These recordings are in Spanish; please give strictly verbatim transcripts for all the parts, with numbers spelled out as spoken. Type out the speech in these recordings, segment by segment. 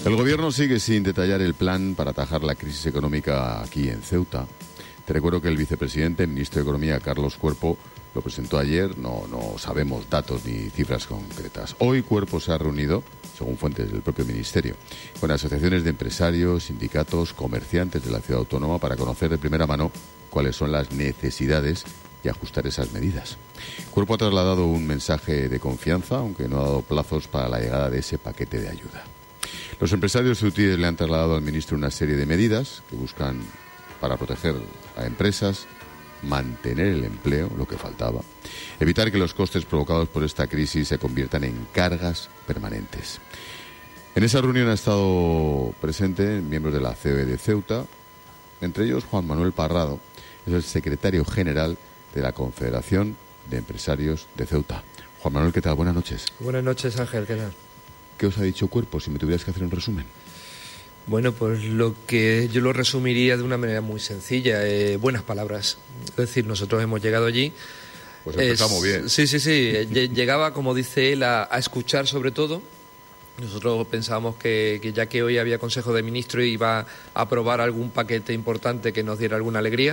El Gobierno sigue sin detallar el plan para atajar la crisis económica aquí en Ceuta. Te recuerdo que el vicepresidente, el ministro de Economía, Carlos Cuerpo, lo presentó ayer. No, no sabemos datos ni cifras concretas. Hoy Cuerpo se ha reunido, según fuentes del propio Ministerio, con asociaciones de empresarios, sindicatos, comerciantes de la ciudad autónoma para conocer de primera mano cuáles son las necesidades y ajustar esas medidas. Cuerpo ha trasladado un mensaje de confianza, aunque no ha dado plazos para la llegada de ese paquete de ayuda. Los empresarios ceutíes le han trasladado al ministro una serie de medidas que buscan para proteger a empresas, mantener el empleo, lo que faltaba, evitar que los costes provocados por esta crisis se conviertan en cargas permanentes. En esa reunión ha estado presente miembros de la C O E de Ceuta, entre ellos Juan Manuel Parrado, es el secretario general de la Confederación de Empresarios de Ceuta. Juan Manuel, ¿qué tal? Buenas noches. Buenas noches, Ángel, ¿qué tal? ¿Qué os ha dicho Cuerpo, si me tuvieras que hacer un resumen? Bueno, pues lo que yo lo resumiría de una manera muy sencilla, eh, buenas palabras. Es decir, nosotros hemos llegado allí. Pues empezamos es, bien. Sí, sí, sí. Llegaba, como dice él, a, a escuchar sobre todo. Nosotros pensábamos que, que ya que hoy había Consejo de Ministros iba a aprobar algún paquete importante que nos diera alguna alegría,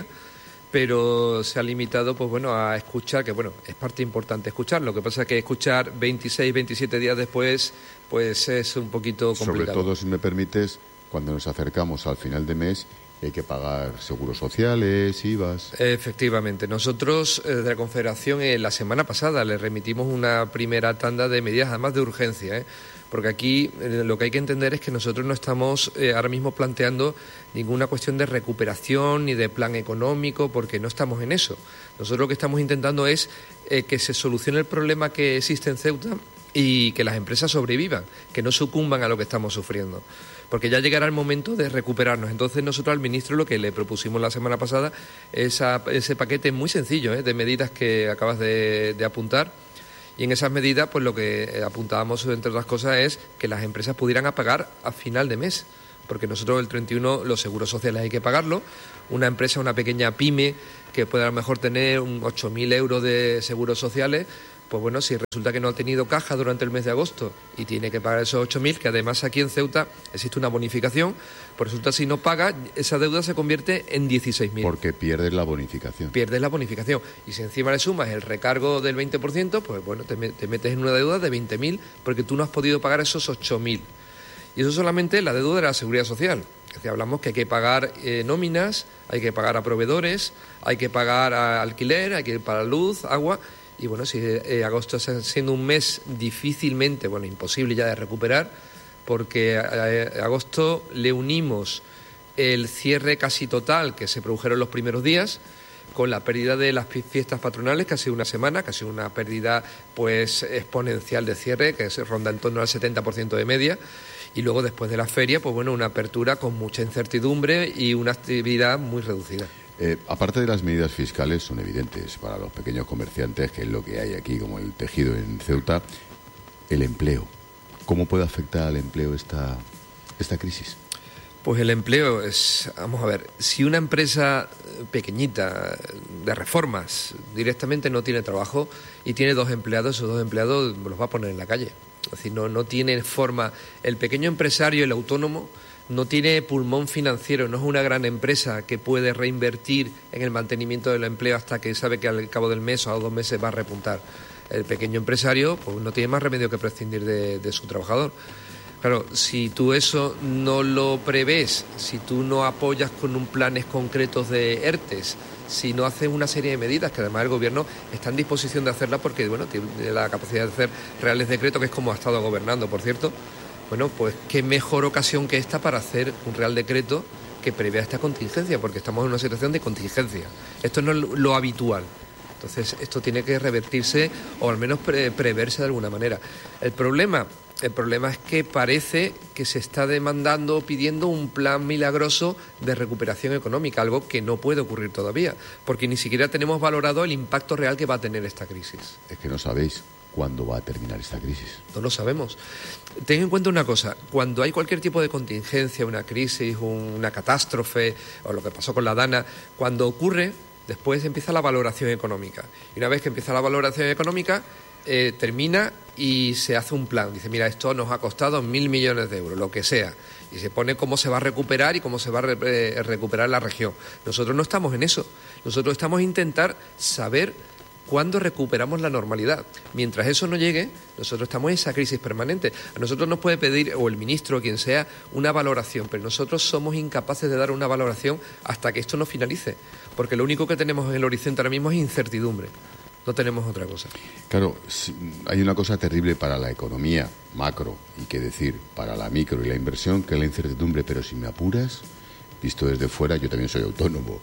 pero se ha limitado, pues bueno, a escuchar, que bueno, es parte importante escuchar. Lo que pasa es que escuchar veintiséis, veintisiete días después, pues es un poquito complicado. Sobre todo, si me permites, cuando nos acercamos al final de mes, hay que pagar seguros sociales, I V As. Efectivamente. Nosotros, eh, de la Confederación, eh, la semana pasada le remitimos una primera tanda de medidas, además de urgencia, ¿eh? Porque aquí eh, lo que hay que entender es que nosotros no estamos eh, ahora mismo planteando ninguna cuestión de recuperación ni de plan económico, porque no estamos en eso. Nosotros lo que estamos intentando es eh, que se solucione el problema que existe en Ceuta y que las empresas sobrevivan, que no sucumban a lo que estamos sufriendo. Porque ya llegará el momento de recuperarnos. Entonces nosotros al ministro lo que le propusimos la semana pasada es a, ese paquete muy sencillo, ¿eh? de medidas que acabas de, de apuntar. Y en esas medidas, pues lo que apuntábamos, entre otras cosas, es que las empresas pudieran pagar a final de mes. Porque nosotros el treinta y uno los seguros sociales hay que pagarlo. Una empresa, una pequeña pyme, que puede a lo mejor tener un ocho mil euros de seguros sociales, pues bueno, si resulta que no ha tenido caja durante el mes de agosto y tiene que pagar esos ocho mil, que además aquí en Ceuta existe una bonificación, pues resulta si no paga, esa deuda se convierte en dieciséis mil. Porque pierdes la bonificación. Pierdes la bonificación. Y si encima le sumas el recargo del veinte por ciento, pues bueno, te, te metes en una deuda de veinte mil porque tú no has podido pagar esos ocho mil. Y eso solamente la deuda de la Seguridad Social. Es decir, hablamos que hay que pagar eh, nóminas, hay que pagar a proveedores, hay que pagar a alquiler, hay que pagar luz, agua. Y bueno, si eh, agosto está siendo un mes difícilmente, bueno, imposible ya de recuperar, porque a, a agosto le unimos el cierre casi total que se produjeron los primeros días, con la pérdida de las fiestas patronales, que ha sido una semana, que ha sido una pérdida pues exponencial de cierre, que se ronda en torno al setenta por ciento de media. Y luego, después de la feria, pues bueno, una apertura con mucha incertidumbre y una actividad muy reducida. Eh, aparte de las medidas fiscales, son evidentes para los pequeños comerciantes, que es lo que hay aquí, como el tejido en Ceuta, el empleo. ¿Cómo puede afectar al empleo esta, esta crisis? Pues el empleo es, vamos a ver, si una empresa pequeñita de reformas directamente no tiene trabajo y tiene dos empleados, esos dos empleados los va a poner en la calle. Es decir, no, no tiene forma. El pequeño empresario, el autónomo, no tiene pulmón financiero, no es una gran empresa que puede reinvertir en el mantenimiento del empleo hasta que sabe que al cabo del mes o a dos meses va a repuntar. El pequeño empresario pues no tiene más remedio que prescindir de, de su trabajador. Claro, si tú eso no lo prevés, si tú no apoyas con un planes concretos de ERTES, si no haces una serie de medidas, que además el Gobierno está en disposición de hacerlas porque bueno, tiene la capacidad de hacer reales decretos, que es como ha estado gobernando, por cierto, bueno, pues qué mejor ocasión que esta para hacer un real decreto que prevea esta contingencia, porque estamos en una situación de contingencia. Esto no es lo habitual. Entonces, esto tiene que revertirse o al menos pre- preverse de alguna manera. El problema, el problema es que parece que se está demandando o pidiendo un plan milagroso de recuperación económica, algo que no puede ocurrir todavía, porque ni siquiera tenemos valorado el impacto real que va a tener esta crisis. Es que no sabéis cuándo va a terminar esta crisis. No lo sabemos. Ten en cuenta una cosa, cuando hay cualquier tipo de contingencia, una crisis, una catástrofe, o lo que pasó con la Dana, cuando ocurre, después empieza la valoración económica. Y una vez que empieza la valoración económica, eh, termina y se hace un plan. Dice, mira, esto nos ha costado mil millones de euros, lo que sea. Y se pone cómo se va a recuperar y cómo se va a re- eh, recuperar la región. Nosotros no estamos en eso. Nosotros estamos a intentar saber cuándo recuperamos la normalidad. Mientras eso no llegue, nosotros estamos en esa crisis permanente. A nosotros nos puede pedir, o el ministro o quien sea, una valoración, pero nosotros somos incapaces de dar una valoración hasta que esto no finalice. Porque lo único que tenemos en el horizonte ahora mismo es incertidumbre. No tenemos otra cosa. Claro, hay una cosa terrible para la economía macro y qué decir, para la micro y la inversión, que es la incertidumbre. Pero si me apuras, visto desde fuera, yo también soy autónomo,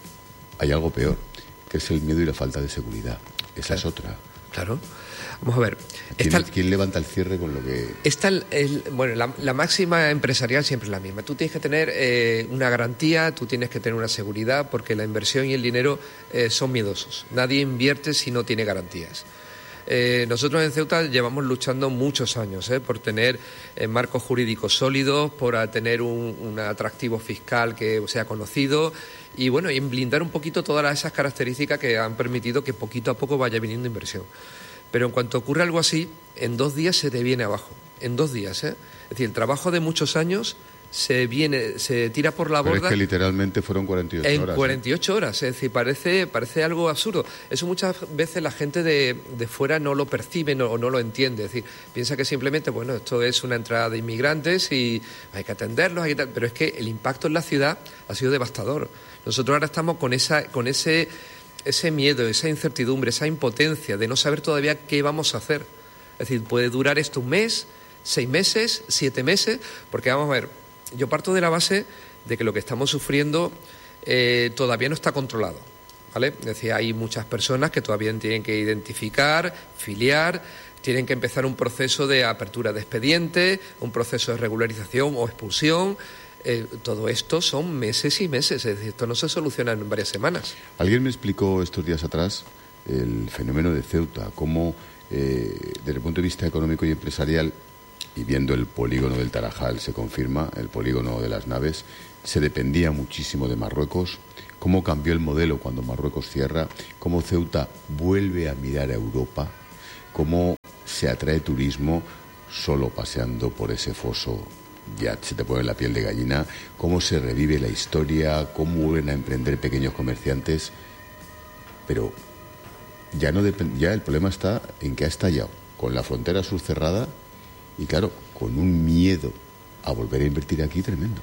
hay algo peor, que es el miedo y la falta de seguridad. Esa claro. es otra. Claro. Vamos a ver. ¿Quién, Esta, ¿quién levanta el cierre con lo que...? Esta, el, bueno, la, la máxima empresarial siempre es la misma. Tú tienes que tener eh, una garantía, tú tienes que tener una seguridad, porque la inversión y el dinero eh, son miedosos. Nadie invierte si no tiene garantías. Eh, nosotros en Ceuta llevamos luchando muchos años eh, por tener eh, marcos jurídicos sólidos, por tener un, un atractivo fiscal que sea conocido y bueno, y en blindar un poquito todas esas características que han permitido que poquito a poco vaya viniendo inversión. Pero en cuanto ocurre algo así, en dos días se te viene abajo. En dos días, ¿eh? Es decir, el trabajo de muchos años se viene, se tira por la Pero borda. es que literalmente fueron cuarenta y ocho en horas. En cuarenta y ocho ¿eh? horas, es decir, parece, parece algo absurdo. Eso muchas veces la gente de, de fuera no lo percibe no, o no lo entiende. Es decir, piensa que simplemente, bueno, esto es una entrada de inmigrantes y hay que atenderlos, hay que, pero es que el impacto en la ciudad ha sido devastador. Nosotros ahora estamos con esa, con ese, ese miedo, esa incertidumbre, esa impotencia de no saber todavía qué vamos a hacer. Es decir, puede durar esto un mes, seis meses, siete meses, porque vamos a ver, yo parto de la base de que lo que estamos sufriendo eh, todavía no está controlado, ¿vale? Es decir, hay muchas personas que todavía tienen que identificar, filiar, tienen que empezar un proceso de apertura de expediente, un proceso de regularización o expulsión. Eh, todo esto son meses y meses, es decir, esto no se soluciona en varias semanas. Alguien me explicó estos días atrás el fenómeno de Ceuta, cómo eh, desde el punto de vista económico y empresarial, y viendo el polígono del Tarajal se confirma, el polígono de las naves, se dependía muchísimo de Marruecos, cómo cambió el modelo cuando Marruecos cierra, cómo Ceuta vuelve a mirar a Europa, cómo se atrae turismo solo paseando por ese foso. Ya se te pone la piel de gallina, cómo se revive la historia, cómo vuelven a emprender pequeños comerciantes, pero ya no depend... ya el problema está en que ha estallado, con la frontera sur cerrada y claro, con un miedo a volver a invertir aquí tremendo.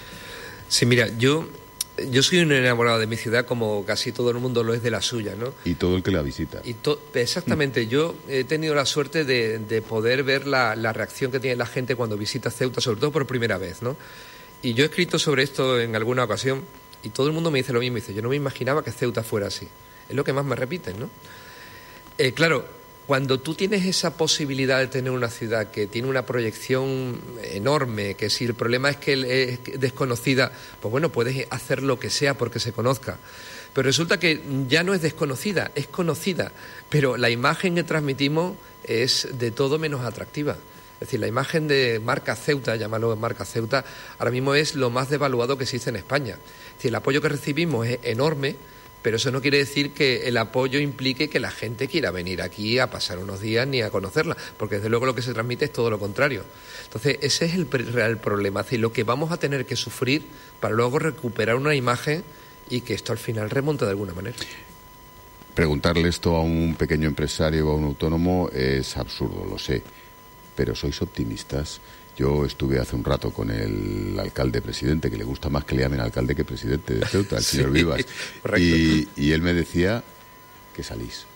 Sí, mira, yo, yo soy un enamorado de mi ciudad como casi todo el mundo lo es de la suya, ¿no? Y todo el que la visita. Y to... Exactamente, yo he tenido la suerte de, de poder ver la, la reacción que tiene la gente cuando visita Ceuta, sobre todo por primera vez, ¿no? Y yo he escrito sobre esto en alguna ocasión y todo el mundo me dice lo mismo, dice, yo no me imaginaba que Ceuta fuera así. Es lo que más me repiten, ¿no? Eh, claro, cuando tú tienes esa posibilidad de tener una ciudad que tiene una proyección enorme, que si el problema es que es desconocida, pues bueno, puedes hacer lo que sea porque se conozca. Pero resulta que ya no es desconocida, es conocida, pero la imagen que transmitimos es de todo menos atractiva. Es decir, la imagen de marca Ceuta, llamarlo marca Ceuta, ahora mismo es lo más devaluado que existe en España. Es decir, el apoyo que recibimos es enorme, pero eso no quiere decir que el apoyo implique que la gente quiera venir aquí a pasar unos días ni a conocerla, porque desde luego lo que se transmite es todo lo contrario. Entonces, ese es el real problema, es decir, lo que vamos a tener que sufrir para luego recuperar una imagen y que esto al final remonte de alguna manera. Preguntarle esto a un pequeño empresario o a un autónomo es absurdo, lo sé, pero ¿sois optimistas? Yo estuve hace un rato con el alcalde presidente, que le gusta más que le llamen alcalde que presidente de Ceuta, el sí, señor Vivas, y, y él me decía que salís.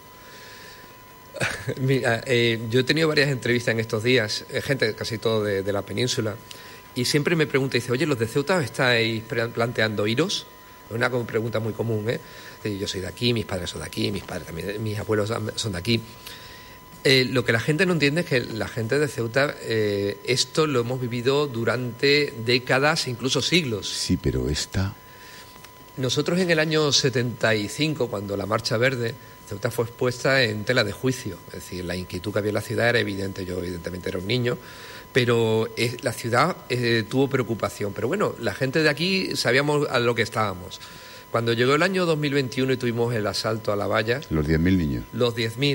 Mira, eh, yo he tenido varias entrevistas en estos días, eh, gente casi todo de, de la península, y siempre me pregunta, dice, oye, ¿los de Ceuta estáis planteando iros? Es una pregunta muy común, ¿eh? Yo soy de aquí, mis padres son de aquí, mis padres también, mis abuelos son de aquí. Eh, lo que la gente no entiende es que la gente de Ceuta, eh, esto lo hemos vivido durante décadas, incluso siglos. Sí, pero esta... Nosotros en el año setenta y cinco, cuando la Marcha Verde, Ceuta fue expuesta en tela de juicio. Es decir, la inquietud que había en la ciudad era evidente. Yo evidentemente era un niño, pero eh, la ciudad eh, tuvo preocupación. Pero bueno, la gente de aquí sabíamos a lo que estábamos. Cuando llegó el año dos mil veintiuno y tuvimos el asalto a la valla... Los diez mil niños. Los diez mil...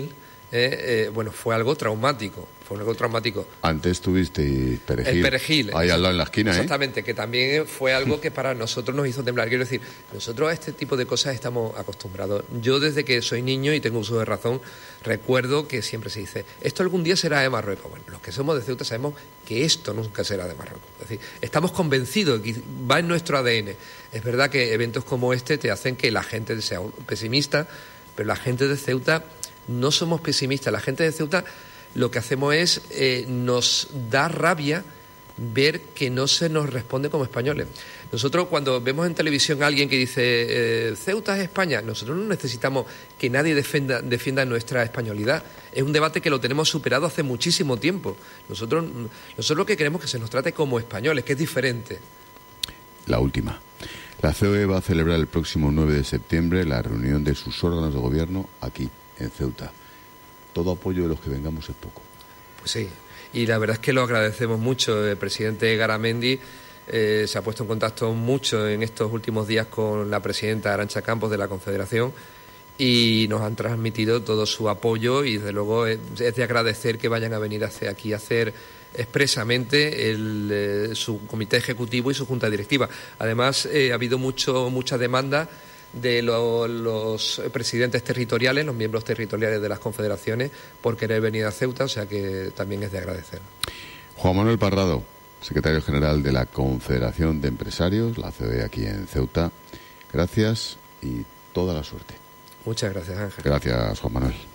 Eh, eh, bueno, fue algo traumático, fue algo traumático. Antes tuviste Perejil. El Perejil. Ahí al lado en la esquina, Exactamente, ¿eh? que también fue algo que para nosotros nos hizo temblar. Quiero decir, nosotros a este tipo de cosas estamos acostumbrados. Yo desde que soy niño y tengo uso de razón, recuerdo que siempre se dice, esto algún día será de Marruecos. Bueno, los que somos de Ceuta sabemos que esto nunca será de Marruecos. Es decir, estamos convencidos que va en nuestro A D N. Es verdad que eventos como este te hacen que la gente sea pesimista, pero la gente de Ceuta no somos pesimistas. La gente de Ceuta lo que hacemos es, eh, nos da rabia ver que no se nos responde como españoles. Nosotros cuando vemos en televisión a alguien que dice eh, Ceuta es España, nosotros no necesitamos que nadie defienda, defienda nuestra españolidad. Es un debate que lo tenemos superado hace muchísimo tiempo. Nosotros, nosotros lo que queremos es que se nos trate como españoles, que es diferente. La última. La C O E va a celebrar el próximo nueve de septiembre la reunión de sus órganos de gobierno aquí, en Ceuta. Todo apoyo de los que vengamos es poco. Pues sí, y la verdad es que lo agradecemos mucho. El presidente Garamendi eh, se ha puesto en contacto mucho en estos últimos días con la presidenta Arantxa Campos de la Confederación y nos han transmitido todo su apoyo y desde luego es de agradecer que vayan a venir hacia aquí a hacer expresamente el, eh, su comité ejecutivo y su junta directiva. Además, eh, ha habido mucho mucha demanda de lo, los presidentes territoriales, los miembros territoriales de las confederaciones, por querer venir a Ceuta, o sea que también es de agradecer. Juan Manuel Parrado, secretario general de la Confederación de Empresarios, la C O E aquí en Ceuta, gracias y toda la suerte. Muchas gracias, Ángel. Gracias, Juan Manuel.